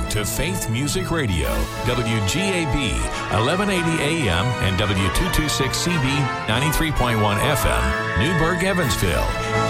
to Faith Music Radio, WGAB, 1180 AM and W226CB, 93.1 FM, Newburgh, Evansville.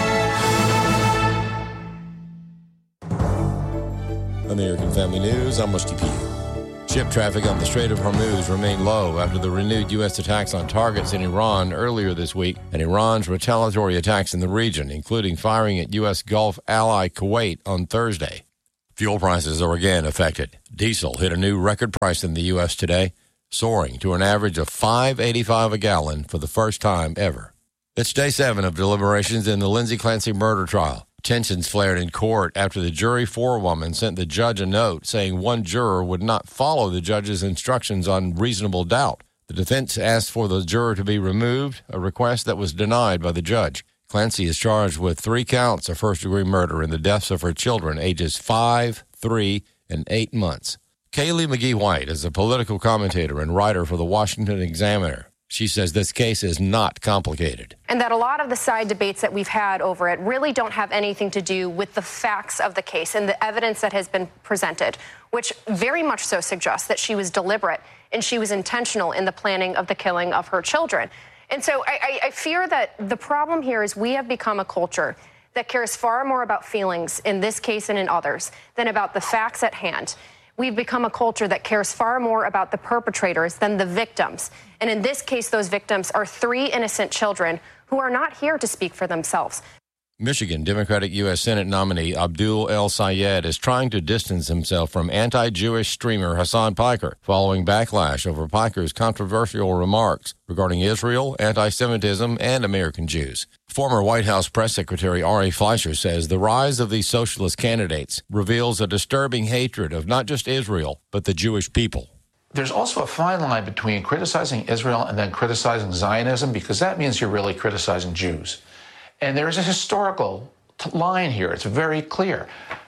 American Family News, I'm Rusty P. Ship traffic on the Strait of Hormuz remained low after the renewed U.S. attacks on targets in Iran earlier this week and Iran's retaliatory attacks in the region, including firing at U.S. Gulf ally Kuwait on Thursday. Fuel prices are again affected. Diesel hit a new record price in the U.S. today, soaring to an average of $5.85 a gallon for the first time ever. It's day 7 of deliberations in the Lindsay Clancy murder trial. Tensions flared in court after the jury forewoman sent the judge a note saying one juror would not follow the judge's instructions on reasonable doubt. The defense asked for the juror to be removed, a request that was denied by the judge. Clancy is charged with 3 counts of first-degree murder in the deaths of her children, ages 5, 3, and 8 months. Kaylee McGee White is a political commentator and writer for the Washington Examiner. She says this case is not complicated. And that a lot of the side debates that we've had over it really don't have anything to do with the facts of the case and the evidence that has been presented, which very much so suggests that she was deliberate and she was intentional in the planning of the killing of her children. And so I fear that the problem here is we have become a culture that cares far more about feelings in this case and in others than about the facts at hand. We've become a culture that cares far more about the perpetrators than the victims. And in this case, those victims are 3 innocent children who are not here to speak for themselves. Michigan Democratic U.S. Senate nominee Abdul El Sayed is trying to distance himself from anti-Jewish streamer Hassan Piker following backlash over Piker's controversial remarks regarding Israel, anti-Semitism, and American Jews. Former White House Press Secretary Ari Fleischer says the rise of these socialist candidates reveals a disturbing hatred of not just Israel, but the Jewish people. There's also a fine line between criticizing Israel and then criticizing Zionism, because that means you're really criticizing Jews. And there's a historical line here. It's very clear.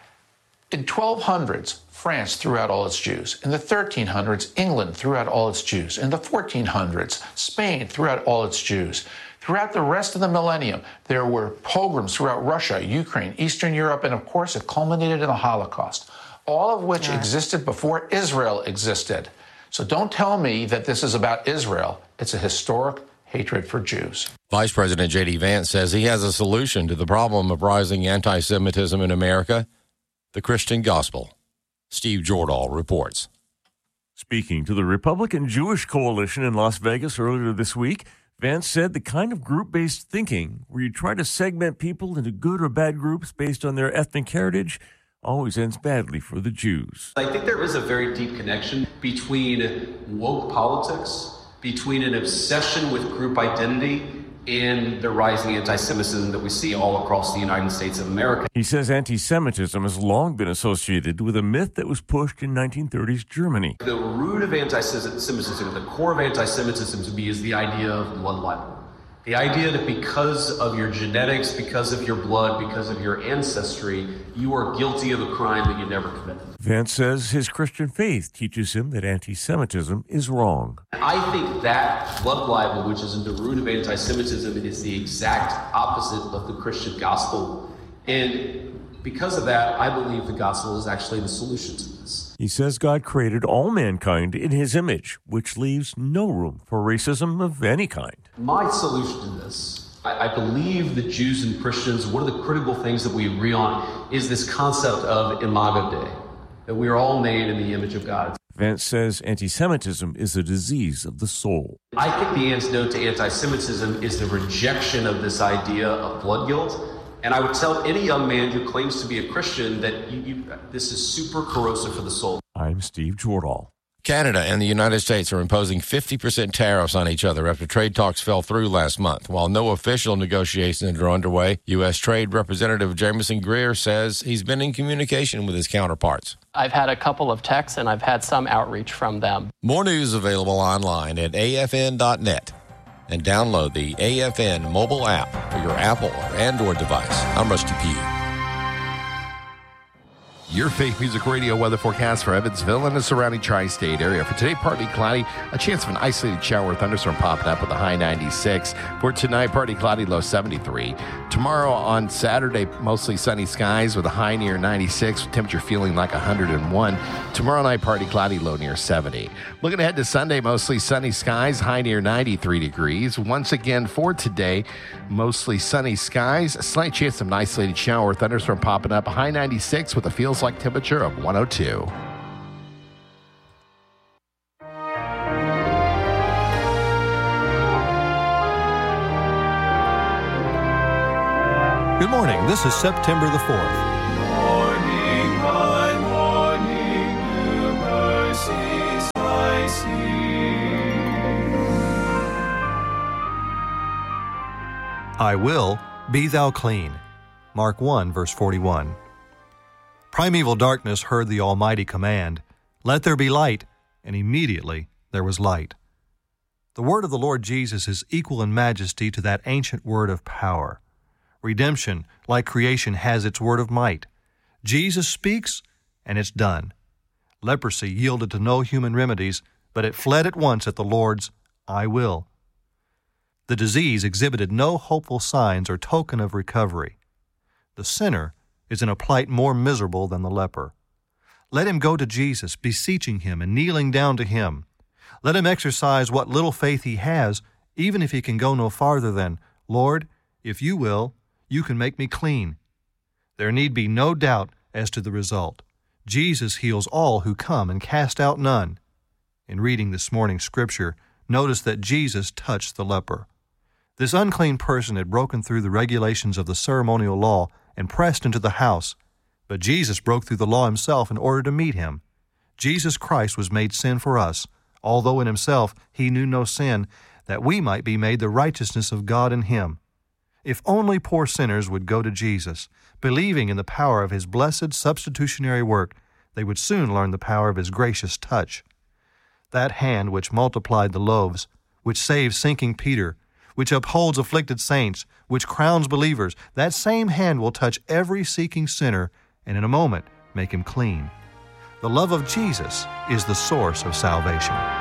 In 1200s, France threw out all its Jews. In the 1300s, England threw out all its Jews. In the 1400s, Spain threw out all its Jews. Throughout the rest of the millennium, there were pogroms throughout Russia, Ukraine, Eastern Europe, and of course, it culminated in the Holocaust, all of which existed before Israel existed. So don't tell me that this is about Israel. It's a historic hatred for Jews. Vice President J.D. Vance says he has a solution to the problem of rising anti-Semitism in America: the Christian gospel. Steve Jordahl reports. Speaking to the Republican Jewish Coalition in Las Vegas earlier this week, Vance said the kind of group-based thinking where you try to segment people into good or bad groups based on their ethnic heritage always ends badly for the Jews. I think there is a very deep connection between woke politics, between an obsession with group identity, and the rising anti-Semitism that we see all across the United States of America. He says anti-Semitism has long been associated with a myth that was pushed in 1930s Germany. The root of anti-Semitism, the core of anti-Semitism to me, is the idea of blood libel. The idea that because of your genetics, because of your blood, because of your ancestry, you are guilty of a crime that you never committed. Vance says his Christian faith teaches him that anti-Semitism is wrong. I think that blood libel, which is in the root of anti-Semitism, it is the exact opposite of the Christian gospel. And because of that, I believe the gospel is actually the solution to this. He says God created all mankind in his image, which leaves no room for racism of any kind. My solution to this, I believe that Jews and Christians, one of the critical things that we agree on is this concept of imago Dei, that we are all made in the image of God. Vance says anti-Semitism is a disease of the soul. I think the antidote to anti-Semitism is the rejection of this idea of blood guilt. And I would tell any young man who claims to be a Christian that this is super corrosive for the soul. I'm Steve Jordahl. Canada and the United States are imposing 50% tariffs on each other after trade talks fell through last month. While no official negotiations are underway, U.S. Trade Representative Jameson Greer says he's been in communication with his counterparts. I've had a couple of texts and I've had some outreach from them. More news available online at afn.net. And download the AFN mobile app for your Apple or Android device. I'm Rusty P. Your Faith Music Radio weather forecast for Evansville and the surrounding tri-state area. For today, partly cloudy, a chance of an isolated shower or thunderstorm popping up with a high 96. For tonight, partly cloudy, low 73. Tomorrow on Saturday, mostly sunny skies with a high near 96, with temperature feeling like 101. Tomorrow night, partly cloudy, low near 70. Looking ahead to Sunday, mostly sunny skies, high near 93 degrees. Once again for today, mostly sunny skies, a slight chance of an isolated shower or thunderstorm popping up, a high 96 with a feels like temperature of 102. Good morning. This is September the 4th. Morning by morning, new mercies I see. I will, be thou clean. Mark 1, verse 41. Primeval darkness heard the Almighty command, "Let there be light," and immediately there was light. The word of the Lord Jesus is equal in majesty to that ancient word of power. Redemption, like creation, has its word of might. Jesus speaks, and it's done. Leprosy yielded to no human remedies, but it fled at once at the Lord's "I will." The disease exhibited no hopeful signs or token of recovery. The sinner is in a plight more miserable than the leper. Let him go to Jesus, beseeching him and kneeling down to him. Let him exercise what little faith he has, even if he can go no farther than, "Lord, if you will, you can make me clean." There need be no doubt as to the result. Jesus heals all who come and cast out none. In reading this morning's scripture, notice that Jesus touched the leper. This unclean person had broken through the regulations of the ceremonial law and pressed into the house, but Jesus broke through the law himself in order to meet him. Jesus Christ was made sin for us, although in himself he knew no sin, that we might be made the righteousness of God in him. If only poor sinners would go to Jesus, believing in the power of his blessed substitutionary work, they would soon learn the power of his gracious touch. That hand which multiplied the loaves, which saved sinking Peter, which upholds afflicted saints, which crowns believers, that same hand will touch every seeking sinner and in a moment make him clean. The love of Jesus is the source of salvation.